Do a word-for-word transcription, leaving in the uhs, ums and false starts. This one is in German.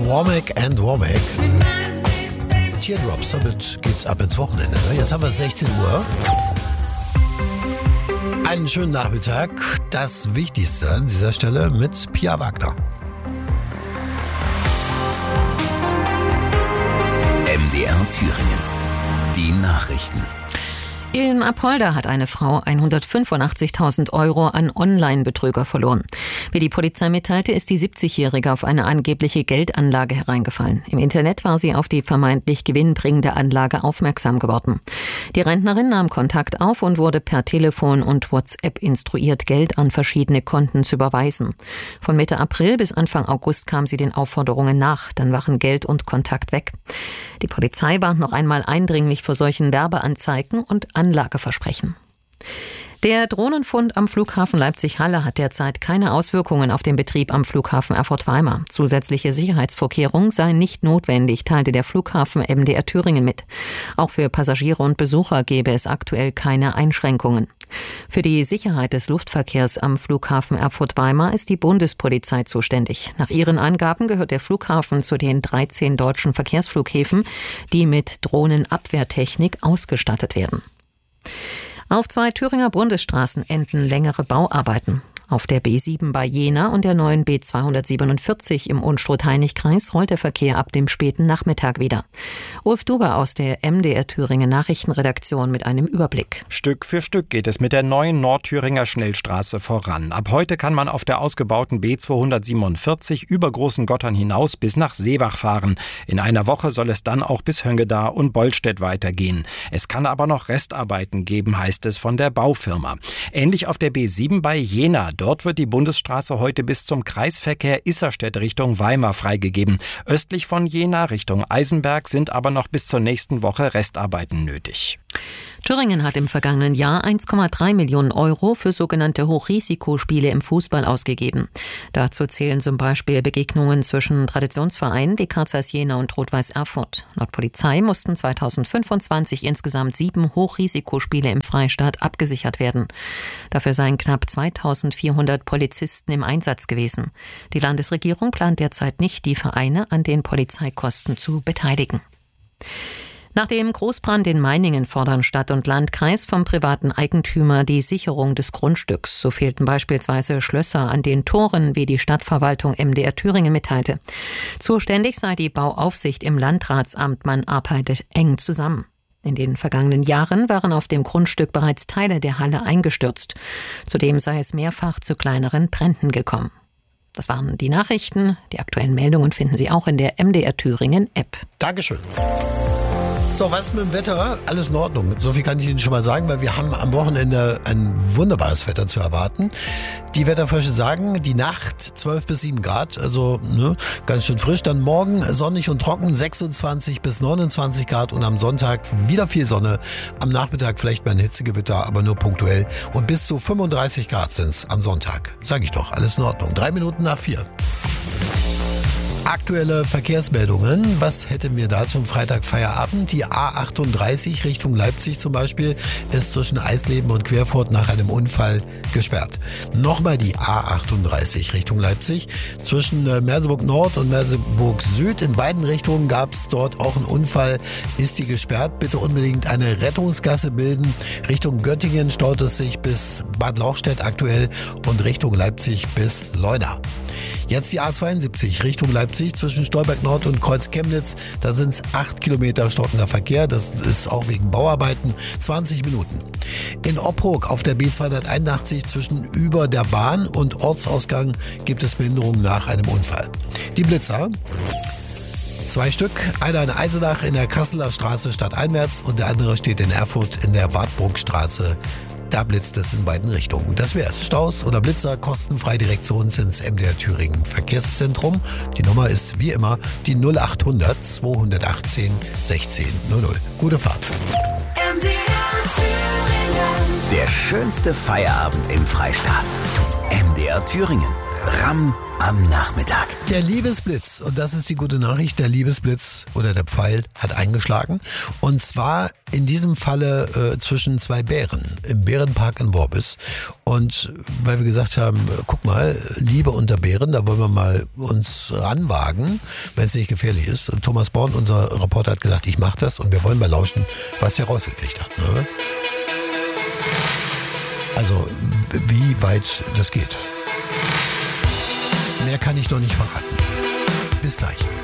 Womack and Womack. Teardrops, damit geht's ab ins Wochenende. Jetzt haben wir sechzehn Uhr. Einen schönen Nachmittag. Das Wichtigste an dieser Stelle mit Pia Wagner. M D R Thüringen. Die Nachrichten. In Apolda hat eine Frau hundertfünfundachtzigtausend Euro an Online-Betrüger verloren. Wie die Polizei mitteilte, ist die siebzigjährige auf eine angebliche Geldanlage hereingefallen. Im Internet war sie auf die vermeintlich gewinnbringende Anlage aufmerksam geworden. Die Rentnerin nahm Kontakt auf und wurde per Telefon und WhatsApp instruiert, Geld an verschiedene Konten zu überweisen. Von Mitte April bis Anfang August kam sie den Aufforderungen nach. Dann waren Geld und Kontakt weg. Die Polizei warnt noch einmal eindringlich vor solchen Werbeanzeigen und Anlageversprechen. Der Drohnenfund am Flughafen Leipzig-Halle hat derzeit keine Auswirkungen auf den Betrieb am Flughafen Erfurt-Weimar. Zusätzliche Sicherheitsvorkehrungen seien nicht notwendig, teilte der Flughafen M D R Thüringen mit. Auch für Passagiere und Besucher gäbe es aktuell keine Einschränkungen. Für die Sicherheit des Luftverkehrs am Flughafen Erfurt-Weimar ist die Bundespolizei zuständig. Nach ihren Angaben gehört der Flughafen zu den dreizehn deutschen Verkehrsflughäfen, die mit Drohnenabwehrtechnik ausgestattet werden. Auf zwei Thüringer Bundesstraßen enden längere Bauarbeiten. Auf der B sieben bei Jena und der neuen B zweihundertsiebenundvierzig im Unstrut-Heinig-Kreis rollt der Verkehr ab dem späten Nachmittag wieder. Ulf Duber aus der M D R Thüringen Nachrichtenredaktion mit einem Überblick. Stück für Stück geht es mit der neuen Nordthüringer Schnellstraße voran. Ab heute kann man auf der ausgebauten B zweihundertsiebenundvierzig über Großen Gottern hinaus bis nach Seebach fahren. In einer Woche soll es dann auch bis Höngeda und Bollstedt weitergehen. Es kann aber noch Restarbeiten geben, heißt es von der Baufirma. Ähnlich auf der B sieben bei Jena. Dort wird die Bundesstraße heute bis zum Kreisverkehr Isserstedt Richtung Weimar freigegeben. Östlich von Jena Richtung Eisenberg sind aber noch bis zur nächsten Woche Restarbeiten nötig. Thüringen hat im vergangenen Jahr eins Komma drei Millionen Euro für sogenannte Hochrisikospiele im Fußball ausgegeben. Dazu zählen zum Beispiel Begegnungen zwischen Traditionsvereinen wie Carl Zeiss Jena und Rot-Weiß Erfurt. Laut Polizei mussten zweitausendfünfundzwanzig insgesamt sieben Hochrisikospiele im Freistaat abgesichert werden. Dafür seien knapp zweitausendvierhundert Polizisten im Einsatz gewesen. Die Landesregierung plant derzeit nicht, die Vereine an den Polizeikosten zu beteiligen. Nach dem Großbrand in Meiningen fordern Stadt und Landkreis vom privaten Eigentümer die Sicherung des Grundstücks. So fehlten beispielsweise Schlösser an den Toren, wie die Stadtverwaltung M D R Thüringen mitteilte. Zuständig sei die Bauaufsicht im Landratsamt, man arbeitet eng zusammen. In den vergangenen Jahren waren auf dem Grundstück bereits Teile der Halle eingestürzt. Zudem sei es mehrfach zu kleineren Bränden gekommen. Das waren die Nachrichten. Die aktuellen Meldungen finden Sie auch in der M D R Thüringen App. Dankeschön. So, was mit dem Wetter? Alles in Ordnung. So viel kann ich Ihnen schon mal sagen, weil wir haben am Wochenende ein wunderbares Wetter zu erwarten. Die Wetterfrösche sagen, die Nacht zwölf bis sieben Grad, also ne, ganz schön frisch. Dann morgen sonnig und trocken, sechsundzwanzig bis neunundzwanzig Grad und am Sonntag wieder viel Sonne. Am Nachmittag vielleicht mal ein Hitzegewitter, aber nur punktuell. Und bis zu fünfunddreißig Grad sind es am Sonntag. Sag ich doch, alles in Ordnung. Drei Minuten nach vier. Aktuelle Verkehrsmeldungen. Was hätten wir da zum Freitag Feierabend? Die A achtunddreißig Richtung Leipzig zum Beispiel ist zwischen Eisleben und Querfurt nach einem Unfall gesperrt. Nochmal die A achtunddreißig Richtung Leipzig. Zwischen Merseburg Nord und Merseburg Süd in beiden Richtungen gab es dort auch einen Unfall. Ist die gesperrt? Bitte unbedingt eine Rettungsgasse bilden. Richtung Göttingen staut es sich bis Bad Lauchstädt aktuell und Richtung Leipzig bis Leuna. Jetzt die A zweiundsiebzig Richtung Leipzig zwischen Stolberg Nord und Kreuz Chemnitz. Da sind es acht Kilometer stockender Verkehr. Das ist auch wegen Bauarbeiten. zwanzig Minuten. In Opphoek auf der B zweihunderteinundachtzig zwischen über der Bahn und Ortsausgang gibt es Behinderungen nach einem Unfall. Die Blitzer. Zwei Stück. Einer in Eisenach in der Kasseler Straße stadteinwärts und der andere steht in Erfurt in der Wartburgstraße. Da blitzt es in beiden Richtungen. Das wär's. Staus oder Blitzer kostenfrei direkt zu uns ins M D R Thüringen Verkehrszentrum. Die Nummer ist wie immer die null achthundert zweihundertachtzehn sechzehn null null. Gute Fahrt. M D R Thüringen. Der schönste Feierabend im Freistaat. M D R Thüringen. Ramm am Nachmittag. Der Liebesblitz, und das ist die gute Nachricht, der Liebesblitz oder der Pfeil hat eingeschlagen. Und zwar in diesem Falle äh, zwischen zwei Bären im Bärenpark in Worbis. Und weil wir gesagt haben, guck mal, Liebe unter Bären, da wollen wir mal uns ranwagen, wenn es nicht gefährlich ist. Und Thomas Born, unser Reporter, hat gesagt, ich mache das und wir wollen mal lauschen, was der rausgekriegt hat. Ne? Also, wie weit das geht. Mehr kann ich noch nicht verraten. Bis gleich.